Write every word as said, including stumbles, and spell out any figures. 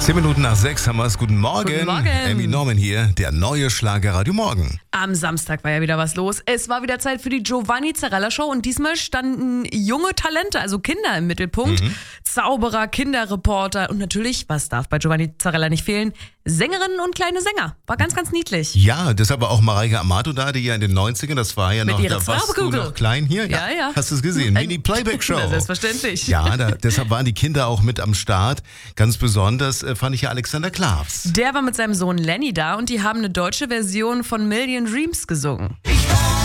Zehn Minuten nach sechs haben wir es. Guten Morgen. Guten Morgen. Amy Norman hier, der neue Schlager Radio Morgen. Am Samstag war ja wieder was los. Es war wieder Zeit für die Giovanni Zarella Show und diesmal standen junge Talente, also Kinder im Mittelpunkt. Mhm. Zauberer, Kinderreporter und natürlich, was darf bei Giovanni Zarella nicht fehlen, Sängerinnen und kleine Sänger. War ganz, ganz niedlich. Ja, deshalb war auch Mareike Amado da, die ja in den neunzigern, das war ja Mit noch, ihrer da warst du Zauberkugel. noch klein hier. Ja, ja. Hast du es gesehen? Mini-Playback-Show. Na, selbstverständlich. Ja, da, deshalb waren die Kinder auch mit am Start. Ganz besonders äh, fand ich ja Alexander Klavs. Der war mit seinem Sohn Lenny da und die haben eine deutsche Version von Million Dreams gesungen. Ich war